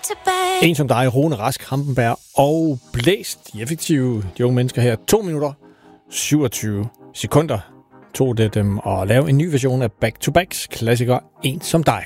En som dig, Rune Rask, Hampenberg og Blæst. De effektive, de unge mennesker her. 2 minutter, 27 sekunder tog det dem at lave en ny version af Back to Backs klassiker En som dig.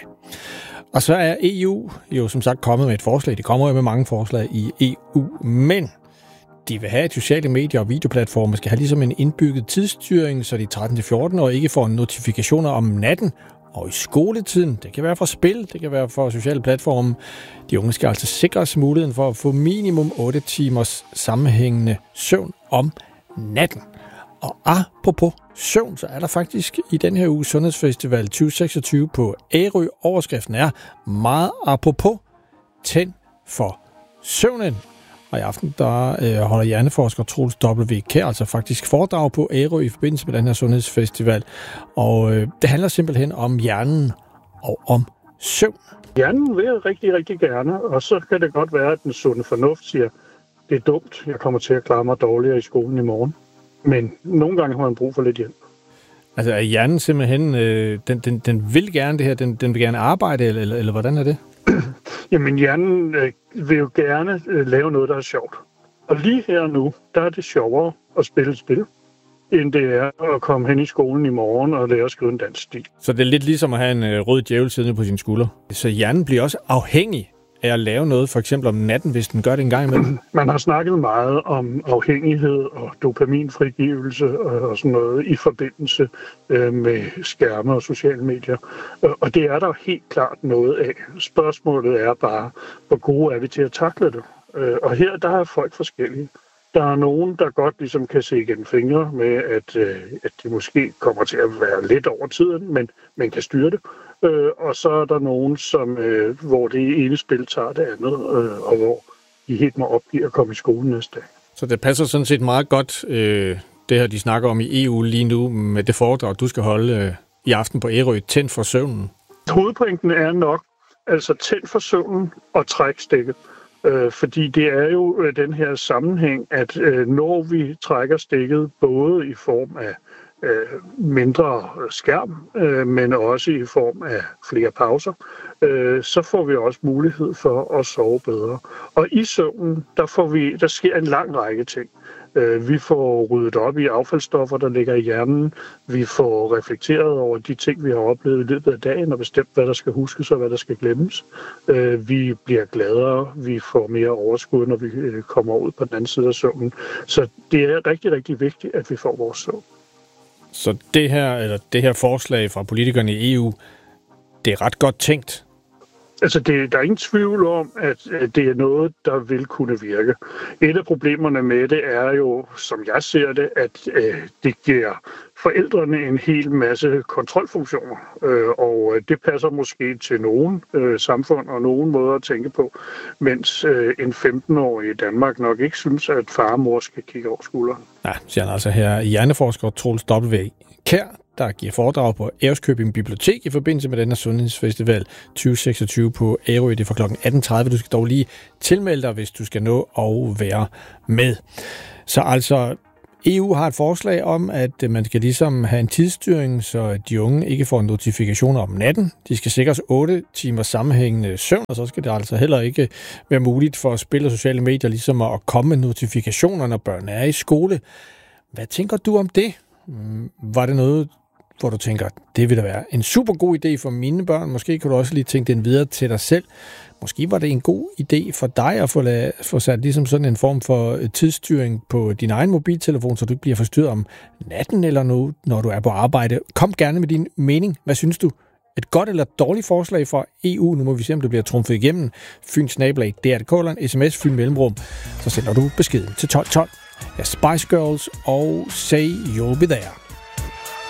Og så er EU jo som sagt kommet med et forslag. De kommer jo med mange forslag i EU, men de vil have, at sociale medier og videoplatformer skal have ligesom en indbygget tidsstyring, så de 13-14 år ikke får notifikationer om natten og i skoletiden. Det kan være for spil, det kan være for sociale platforme. De unge skal altså sikres muligheden for at få minimum 8 timers sammenhængende søvn om natten. Og apropos søvn, så er der faktisk i den her uge Sundhedsfestival 2026 på Ærø. Overskriften er meget apropos tænd for søvnen. Og i aften der holder hjerneforsker Troels W. Kjær altså faktisk foredrag på Ærø i forbindelse med den her Sundhedsfestival. Og det handler simpelthen om hjernen og om søvn. Hjernen vil rigtig, rigtig gerne, og så kan det godt være, at den sunde fornuft siger, det er dumt, jeg kommer til at klare mig dårligere i skolen i morgen. Men nogle gange har man brug for lidt hjælp. Altså er hjernen simpelthen, den vil gerne det her, den vil gerne arbejde, eller hvordan er det? Jamen hjernen vil jo gerne lave noget, der er sjovt. Og lige her og nu, der er det sjovere at spille et spil, end det er at komme hen i skolen i morgen og lære at skrive en dansk stil. Så det er lidt ligesom at have en rød djævel siddende på sin skulder. Så hjernen bliver også afhængig af at lave noget, for eksempel om natten, hvis den gør det en gang imellem? Man har snakket meget om afhængighed og dopaminfrigivelse og sådan noget i forbindelse med skærme og sociale medier. Og det er der helt klart noget af. Spørgsmålet er bare, hvor gode er vi til at takle det? Og her, der er folk forskellige. Der er nogen, der godt ligesom kan se igennem fingre med, at de måske kommer til at være lidt over tiden, men man kan styre det. Og så er der nogen, hvor det ene spil tager det andet, og hvor de helt må opgive at komme i skolen næste dag. Så det passer sådan set meget godt, det her, de snakker om i EU lige nu, med det foredrag, du skal holde i aften på Ærø, tænd for søvnen. Hovedpointen er nok, altså tænd for søvnen og træk stikket. Fordi det er jo den her sammenhæng, at når vi trækker stikket både i form af mindre skærm, men også i form af flere pauser, så får vi også mulighed for at sove bedre. Og i søvnen, der sker en lang række ting. Vi får ryddet op i affaldsstoffer, der ligger i hjernen. Vi får reflekteret over de ting, vi har oplevet i løbet af dagen, og bestemt, hvad der skal huskes og hvad der skal glemmes. Vi bliver gladere, vi får mere overskud, når vi kommer ud på den anden side af søvnen. Så det er rigtig, rigtig vigtigt, at vi får vores søvn. Så det her forslag fra politikerne i EU, det er ret godt tænkt? Altså, der er ingen tvivl om, at det er noget, der vil kunne virke. Et af problemerne med det er jo, som jeg ser det, at det giver forældrene en hel masse kontrolfunktioner. Og det passer måske til nogen samfund og nogen måder at tænke på, mens en 15-årig i Danmark nok ikke synes, at far og mor skal kigge over skulderen. Ja, siger han altså her hjerneforsker Troels W. Kjær, der giver foredrag på Ærøskøbing Bibliotek i forbindelse med den her Sundhedsfestival 2026 på Ærø. Det er fra kl. 18.30. Du skal dog lige tilmelde dig, hvis du skal nå at være med. Så altså, EU har et forslag om, at man skal ligesom have en tidsstyring, så de unge ikke får notifikationer om natten. De skal sikres 8 timer sammenhængende søvn, og så skal det altså heller ikke være muligt for spil og sociale medier ligesom at komme med notifikationer, når børn er i skole. Hvad tænker du om det? Var det noget, hvor du tænker, det vil da være en super god idé for mine børn? Måske kan du også lige tænke den videre til dig selv. Måske var det en god idé for dig at få sat ligesom sådan en form for tidsstyring på din egen mobiltelefon, så du ikke bliver forstyrret om natten eller noget, når du er på arbejde. Kom gerne med din mening. Hvad synes du? Et godt eller dårligt forslag fra EU? Nu må vi se, om det bliver trumfet igennem. Fyn@dr.dk eller en sms Fyn mellemrum. Så sender du beskeden til 1212. Ja, Spice Girls og Say You'll Be There.